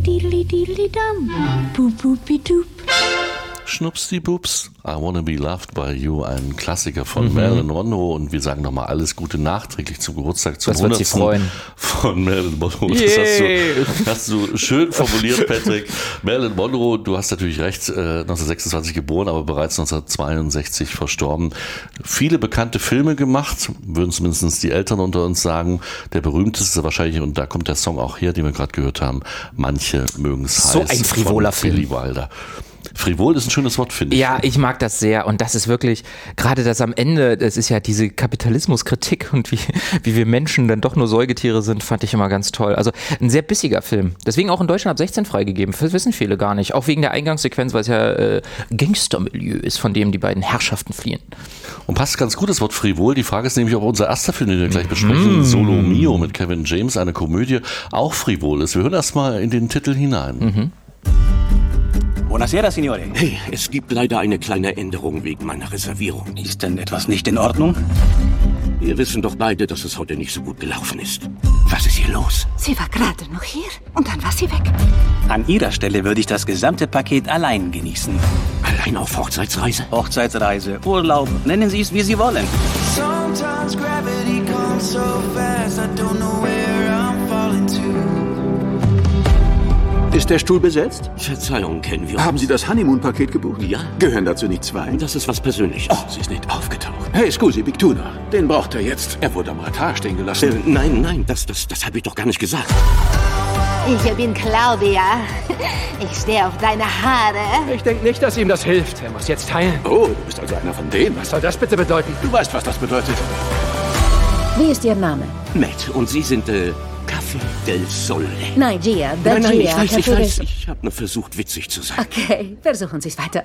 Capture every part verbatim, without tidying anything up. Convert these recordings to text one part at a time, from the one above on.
Diddly-diddly-dum. Boop-boop-bi-doop. Schnupsdi-Bups, I Wanna Be Loved by You, ein Klassiker von mhm. Marilyn Monroe, und wir sagen nochmal alles Gute nachträglich zum Geburtstag, zum hundertsten von Marilyn Monroe. Das hast du, hast du schön formuliert, Patrick. Marilyn Monroe, du hast natürlich recht, äh, neunzehnhundertsechsundzwanzig geboren, aber bereits neunzehnhundertzweiundsechzig verstorben. Viele bekannte Filme gemacht, würden zumindest die Eltern unter uns sagen. Der berühmteste wahrscheinlich, und da kommt der Song auch her, den wir gerade gehört haben, Manche mögen es heiß. So ein frivoler Film. Billy Wilder. Frivol ist ein schönes Wort, finde ich. Ja, ich mag das sehr, und das ist wirklich, gerade das am Ende, das ist ja diese Kapitalismuskritik und wie, wie wir Menschen dann doch nur Säugetiere sind, fand ich immer ganz toll. Also ein sehr bissiger Film. Deswegen auch in Deutschland ab sechzehn freigegeben. Das wissen viele gar nicht. Auch wegen der Eingangssequenz, weil es ja äh, Gangstermilieu ist, von dem die beiden Herrschaften fliehen. Und passt ganz gut das Wort Frivol. Die Frage ist nämlich, ob unser erster Film, den wir gleich besprechen, mm. Solo Mio mit Kevin James, eine Komödie, auch frivol ist. Wir hören erst mal in den Titel hinein. Mhm. Buonasera, Signore. Hey, es gibt leider eine kleine Änderung wegen meiner Reservierung. Ist denn etwas nicht in Ordnung? Wir wissen doch beide, dass es heute nicht so gut gelaufen ist. Was ist hier los? Sie war gerade noch hier und dann war sie weg. An Ihrer Stelle würde ich das gesamte Paket allein genießen. Allein auf Hochzeitsreise? Hochzeitsreise, Urlaub, nennen Sie es, wie Sie wollen. Sometimes gravity comes so fast, I don't know where I'm falling to. Ist der Stuhl besetzt? Verzeihung, kennen wir uns. Haben Sie das Honeymoon-Paket gebucht? Ja. Gehören dazu nicht zwei? Das ist was Persönliches. Oh, sie ist nicht aufgetaucht. Hey, scusi, Big Tuna. Den braucht er jetzt. Er wurde am Radar stehen gelassen. Äh, nein, nein, das, das, das habe ich doch gar nicht gesagt. Ich bin Claudia. Ich stehe auf deine Haare. Ich denke nicht, dass ihm das hilft. Er muss jetzt heilen. Oh, du bist also einer von denen. Was soll das bitte bedeuten? Du weißt, was das bedeutet. Wie ist Ihr Name? Matt, und Sie sind, äh, Café del Sole. Nein, Gia. Nein, nein, ich weiß, ich Café weiß. del- Ich habe nur versucht, witzig zu sein. Okay, versuchen Sie es weiter.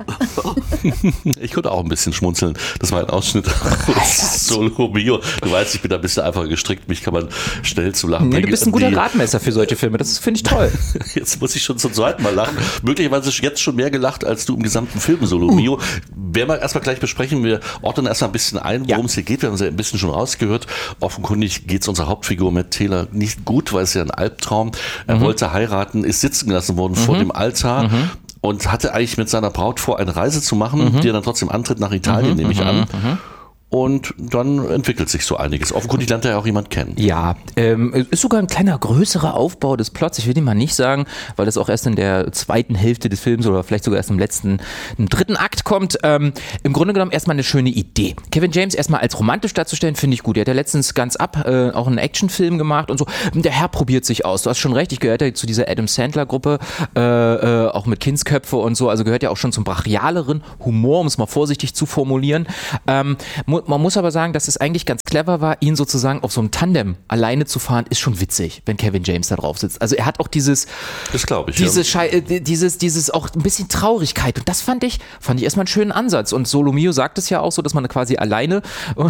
Ich konnte auch ein bisschen schmunzeln. Das war ein Ausschnitt aus Solo Mio. Du weißt, ich bin da ein bisschen einfach gestrickt. Mich kann man schnell zu lachen Nee, bringen. du bist ein guter Die- Gradmesser für solche Filme. Das finde ich toll. Jetzt muss ich schon zum zweiten Mal lachen. Möglicherweise jetzt schon mehr gelacht, als du im gesamten Film Solo Mio. Werden wir erstmal gleich besprechen. Wir ordnen erstmal ein bisschen ein, worum es hier geht. Wir haben es ja ein bisschen schon rausgehört. Offenkundig geht es unserer Hauptfigur Matt Taylor nicht gut, weil es ja ein Albtraum. Er mhm. wollte heiraten, ist sitzen gelassen worden mhm. vor dem Altar. Mhm. Und hatte eigentlich mit seiner Braut vor, eine Reise zu machen, mhm. die er dann trotzdem antritt nach Italien, mhm. nehme ich an. Mhm. Und dann entwickelt sich so einiges. Offenkundig lernt er ja auch jemand kennen. Ja, ähm, ist sogar ein kleiner größerer Aufbau des Plots. Ich will den mal nicht sagen, weil das auch erst in der zweiten Hälfte des Films oder vielleicht sogar erst im letzten, im dritten Akt kommt. Ähm, Im Grunde genommen erstmal eine schöne Idee. Kevin James erstmal als romantisch darzustellen, finde ich gut. Er hat ja letztens ganz ab äh, auch einen Actionfilm gemacht und so. Der Herr probiert sich aus. Du hast schon recht, ich gehöre ja zu dieser Adam Sandler-Gruppe, äh, äh, auch mit Kindsköpfe und so. Also gehört ja auch schon zum brachialeren Humor, um es mal vorsichtig zu formulieren. Ähm, Man muss aber sagen, dass es eigentlich ganz clever war, ihn sozusagen auf so einem Tandem alleine zu fahren, ist schon witzig, wenn Kevin James da drauf sitzt. Also er hat auch dieses, das glaube ich, diese ja. Schei- dieses, dieses auch ein bisschen Traurigkeit, und das fand ich, fand ich erstmal einen schönen Ansatz. Und Solo Mio sagt es ja auch so, dass man quasi alleine,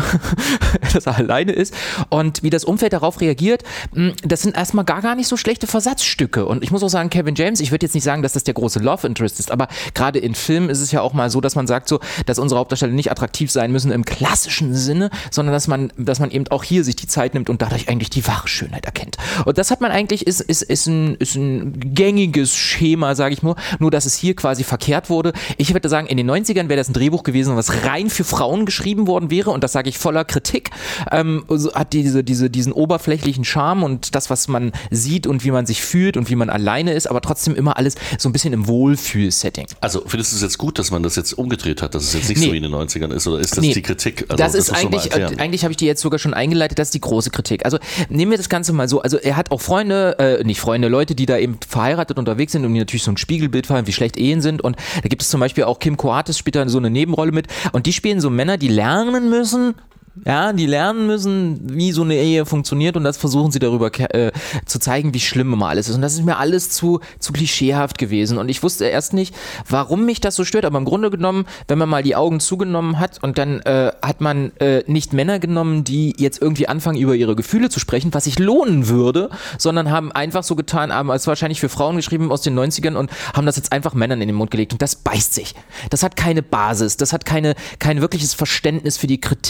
dass er alleine ist, und wie das Umfeld darauf reagiert, das sind erstmal gar, gar nicht so schlechte Versatzstücke. Und ich muss auch sagen, Kevin James, ich würde jetzt nicht sagen, dass das der große Love Interest ist, aber gerade in Filmen ist es ja auch mal so, dass man sagt so, dass unsere Hauptdarsteller nicht attraktiv sein müssen im klassischen Sinne, sondern dass man, dass man eben auch hier sich die Zeit nimmt und dadurch eigentlich die wahre Schönheit erkennt. Und das hat man eigentlich, ist, ist, ist, ein, ist ein gängiges Schema, sage ich nur, nur dass es hier quasi verkehrt wurde. Ich würde sagen, in den neunzigern wäre das ein Drehbuch gewesen, was rein für Frauen geschrieben worden wäre, und das sage ich voller Kritik, ähm, hat diese, diese, diesen oberflächlichen Charme und das, was man sieht und wie man sich fühlt und wie man alleine ist, aber trotzdem immer alles so ein bisschen im Wohlfühl-Setting. Also findest du es jetzt gut, dass man das jetzt umgedreht hat, dass es jetzt nicht nee. so wie in den neunzigern ist, oder ist das nee. die Kritik? Also, das, das ist eigentlich, äh, eigentlich habe ich die jetzt sogar schon eingeleitet, das ist die große Kritik. Also nehmen wir das Ganze mal so, also er hat auch Freunde, äh, nicht Freunde, Leute, die da eben verheiratet unterwegs sind und die natürlich so ein Spiegelbild haben, wie schlecht Ehen sind, und da gibt es zum Beispiel auch Kim Coates, spielt da so eine Nebenrolle mit, und die spielen so Männer, die lernen müssen, Ja, die lernen müssen, wie so eine Ehe funktioniert, und das versuchen sie darüber äh, zu zeigen, wie schlimm immer alles ist. Und das ist mir alles zu, zu klischeehaft gewesen. Und ich wusste erst nicht, warum mich das so stört. Aber im Grunde genommen, wenn man mal die Augen zugenommen hat und dann äh, hat man äh, nicht Männer genommen, die jetzt irgendwie anfangen, über ihre Gefühle zu sprechen, was sich lohnen würde, sondern haben einfach so getan, haben es wahrscheinlich für Frauen geschrieben aus den neunzigern und haben das jetzt einfach Männern in den Mund gelegt. Und das beißt sich. Das hat keine Basis. Das hat keine, kein wirkliches Verständnis für die Kritik, weil die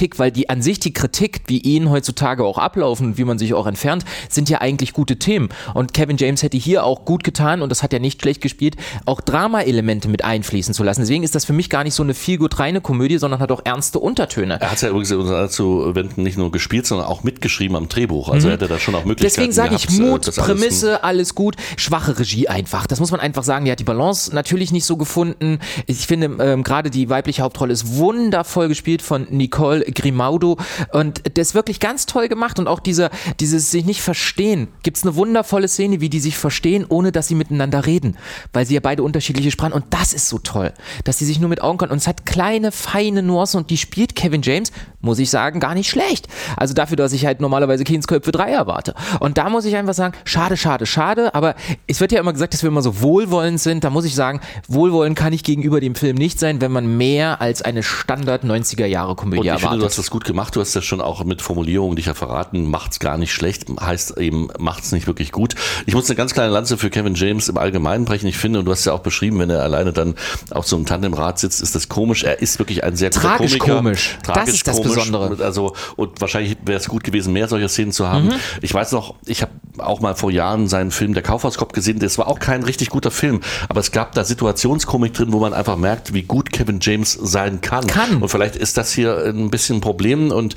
an sich die Kritik, wie Ehen heutzutage auch ablaufen und wie man sich auch entfernt, sind ja eigentlich gute Themen. Und Kevin James hätte hier auch gut getan, und das hat er nicht schlecht gespielt, auch Drama-Elemente mit einfließen zu lassen. Deswegen ist das für mich gar nicht so eine viel gut reine Komödie, sondern hat auch ernste Untertöne. Er hat es ja übrigens zu Wenden nicht nur gespielt, sondern auch mitgeschrieben am Drehbuch. Also mhm. hätte er da schon auch Möglichkeiten Deswegen sage ich gehabt, Mut, Prämisse, alles gut, schwache Regie einfach. Das muss man einfach sagen. Die hat die Balance natürlich nicht so gefunden. Ich finde, ähm, gerade die weibliche Hauptrolle ist wundervoll gespielt von Nicole Grimaudo, und das ist wirklich ganz toll gemacht. Und auch dieser, dieses sich nicht verstehen. Gibt es eine wundervolle Szene, wie die sich verstehen, ohne dass sie miteinander reden, weil sie ja beide unterschiedliche Sprachen, und das ist so toll, dass sie sich nur mit Augen können. Und es hat kleine, feine Nuancen, und die spielt Kevin James, muss ich sagen, gar nicht schlecht. Also dafür, dass ich halt normalerweise Kindsköpfe drei erwarte. Und da muss ich einfach sagen, schade, schade, schade, aber es wird ja immer gesagt, dass wir immer so wohlwollend sind. Da muss ich sagen, wohlwollend kann ich gegenüber dem Film nicht sein, wenn man mehr als eine Standard neunziger Jahre Komödie erwartet. Und ich finde, du hast das gut gemacht. Du hast das schon auch mit Formulierungen dich ja verraten. Macht's gar nicht schlecht, heißt eben, macht's nicht wirklich gut. Ich muss eine ganz kleine Lanze für Kevin James im Allgemeinen brechen. Ich finde, und du hast ja auch beschrieben, wenn er alleine dann auf so einem Tandemrad sitzt, ist das komisch. Er ist wirklich ein sehr guter Tragisch Komiker. Komisch. Tragisch das ist das komisch. Besondere. Also, und wahrscheinlich wäre es gut gewesen, mehr solcher Szenen zu haben. Mhm. Ich weiß noch, ich habe auch mal vor Jahren seinen Film Der Kaufhauskopf gesehen. Das war auch kein richtig guter Film, aber es gab da Situationskomik drin, wo man einfach merkt, wie gut Kevin James sein kann. kann. Und vielleicht ist das hier ein bisschen ein Problem, und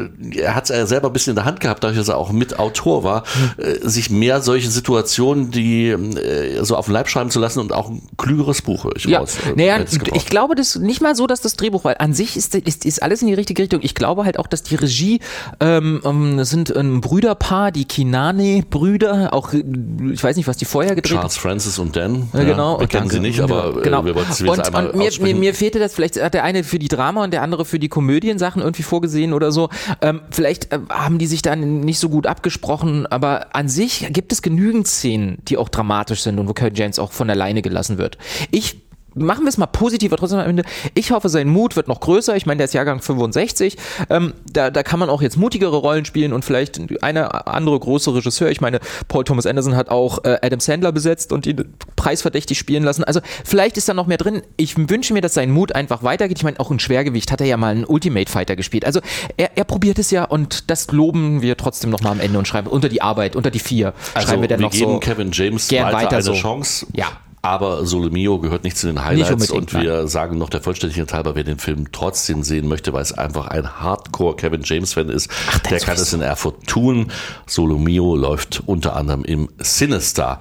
er hat es ja selber ein bisschen in der Hand gehabt, dadurch, dass er auch Mitautor war, mhm. sich mehr solche Situationen, die so auf den Leib schreiben zu lassen, und auch ein klügeres Buch höre ich ja. raus. Naja, ich glaube, das nicht mal so, dass das Drehbuch, weil an sich ist, ist, ist alles in die richtige Richtung. Ich glaube halt auch, dass die Regie, ähm, das sind ein Brüderpaar, die Kinane-Brüder, auch, ich weiß nicht, was die vorher gedreht haben. Charles Francis und Dan. Ja, genau. Wir kennen sie nicht, aber genau. wir wollten sie und, jetzt einmal und mir, mir, mir fehlte das, vielleicht hat der eine für die Drama und der andere für die Komödiensachen irgendwie vorgesehen oder so. Ähm, vielleicht äh, haben die sich dann nicht so gut abgesprochen, aber an sich gibt es genügend Szenen, die auch dramatisch sind und wo Kevin James auch von alleine gelassen wird. Ich Machen wir es mal positiv, aber trotzdem am Ende. Ich hoffe, sein Mut wird noch größer. Ich meine, der ist Jahrgang fünfundsechzig. Ähm, da, da kann man auch jetzt mutigere Rollen spielen und vielleicht eine andere große Regisseur. Ich meine, Paul Thomas Anderson hat auch äh, Adam Sandler besetzt und ihn preisverdächtig spielen lassen. Also vielleicht ist da noch mehr drin. Ich wünsche mir, dass sein Mut einfach weitergeht. Ich meine, auch in Schwergewicht hat er ja mal einen Ultimate Fighter gespielt. Also er, er probiert es ja, und das loben wir trotzdem noch mal am Ende und schreiben unter die Arbeit, unter die vier. Also schreiben wir dann wir noch geben so Kevin James gern weiter, weiter eine so. Chance. Ja. Aber Sole Mio gehört nicht zu den Highlights, und wir nein. sagen noch der Vollständigkeit halber, wer den Film trotzdem sehen möchte, weil es einfach ein Hardcore Kevin James Fan ist, Ach, der kann es in Erfurt tun. Sole Mio läuft unter anderem im Cinestar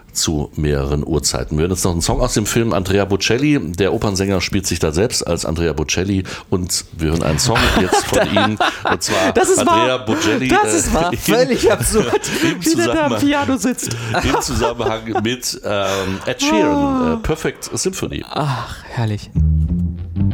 zu mehreren Uhrzeiten. Wir hören jetzt noch einen Song aus dem Film Andrea Bocelli. Der Opernsänger spielt sich da selbst als Andrea Bocelli, und wir hören einen Song jetzt von ihm, und zwar das ist Andrea wahr. Bocelli. Das ist wahr. Äh, Völlig absurd, wie der da am Piano sitzt. Im Zusammenhang mit ähm, Ed Sheeran, oh. äh, Perfect Symphony. Ach, herrlich.